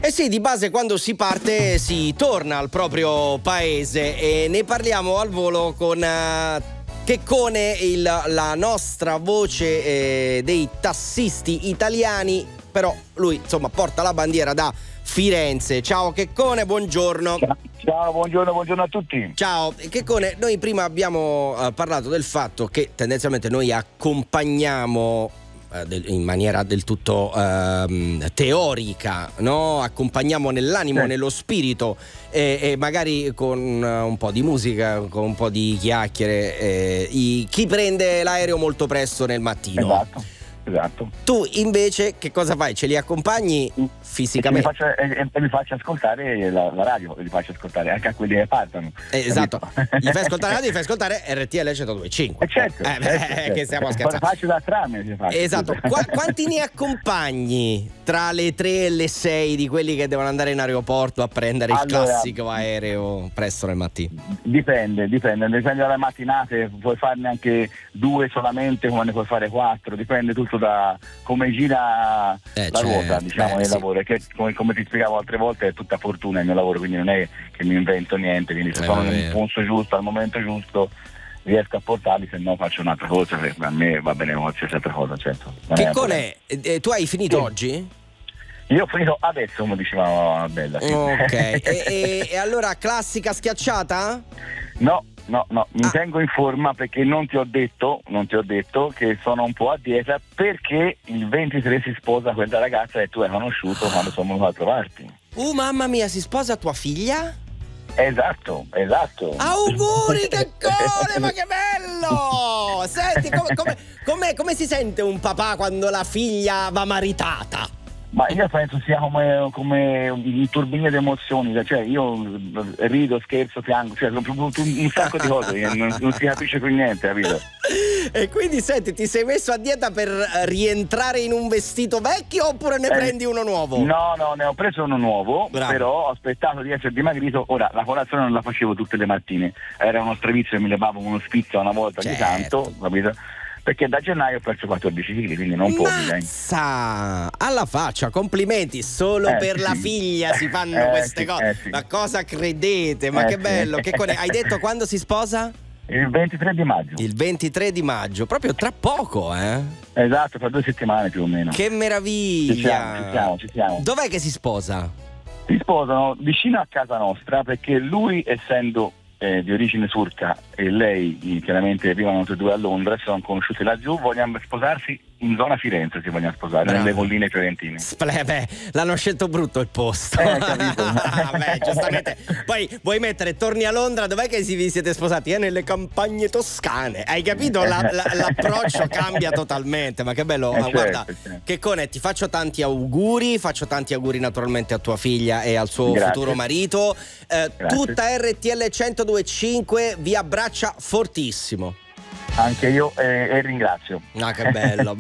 Eh sì, di base quando si parte si torna al proprio paese e ne parliamo al volo con Checcone, la nostra voce dei tassisti italiani, però lui insomma porta la bandiera da Firenze. Ciao Checcone, buongiorno. Ciao, buongiorno a tutti. Ciao Checcone, noi prima abbiamo parlato del fatto che tendenzialmente noi accompagniamo in maniera del tutto teorica, no? Accompagniamo nell'animo, nello spirito e magari con un po' di musica, con un po' di chiacchiere, chi prende l'aereo molto presto nel mattino. Esatto. Tu invece che cosa fai? Ce li accompagni fisicamente? Mi faccio ascoltare la radio, li faccio ascoltare anche a quelli che partono. Esatto, gli fai ascoltare la radio, gli fai ascoltare RTL 102.5. Certo. Che stiamo scherzando. Faccio da tramite. Esatto. Quanti ne accompagni tra le 3 e le 6 di quelli che devono andare in aeroporto a prendere il classico aereo presto nel mattino? Dipende dalle mattinate, puoi farne anche 2 solamente, come ne puoi fare 4, dipende tutto da come gira la ruota, diciamo, nel lavoro, che come ti spiegavo altre volte è tutta fortuna il mio lavoro, quindi non è che mi invento niente, quindi se sono nel posto giusto al momento giusto riesco a portarli, se no faccio un'altra cosa, per me va bene qualsiasi altra cosa, certo. Che tu hai finito oggi? Io ho finito adesso, come diceva Bella. Sì. Ok, e allora classica schiacciata? No, mi tengo in forma perché non ti ho detto che sono un po' a dieta, perché il 23 si sposa quella ragazza che tu hai conosciuto quando sono venuto a trovarti. Mamma mia, si sposa tua figlia? Esatto. Auguri Checcone, ma che bello! Senti, come si sente un papà quando la figlia va maritata? Ma io penso sia come un turbine di emozioni, cioè io rido, scherzo, piango, cioè un sacco di cose, non si capisce più niente, capito? E quindi senti, ti sei messo a dieta per rientrare in un vestito vecchio oppure ne prendi uno nuovo? No, ne ho preso uno nuovo. Bravo. Però ho aspettato di essere dimagrito. Ora la colazione non la facevo tutte le mattine, era uno stravizio e mi levavo uno spizzo una volta ogni tanto, capito? Perché da gennaio ho perso 14 kg, quindi non pochi. Mazza! Alla faccia, complimenti, solo per la figlia si fanno queste cose. Ma cosa credete? Ma che bello! Hai detto quando si sposa? Il 23 di maggio. Il 23 di maggio, proprio tra poco, eh? Esatto, fra 2 settimane più o meno. Che meraviglia! Ci siamo. Dov'è che si sposa? Si sposano vicino a casa nostra, perché lui, essendo di origine turca e lei chiaramente vivono tutti e due a Londra, si sono conosciuti laggiù, vogliono sposarsi in zona Firenze, si vogliono sposare. Bravo. Nelle colline fiorentine. L'hanno scelto brutto il posto. Giustamente. Poi vuoi mettere torni a Londra, dov'è che vi siete sposati? Nelle campagne toscane. Hai capito? L'approccio cambia totalmente. Ma che bello. Guarda, Checcone, ti faccio tanti auguri naturalmente a tua figlia e al suo futuro marito. Tutta RTL 102.5 vi abbraccia fortissimo. Anche io e ringrazio. Che bello.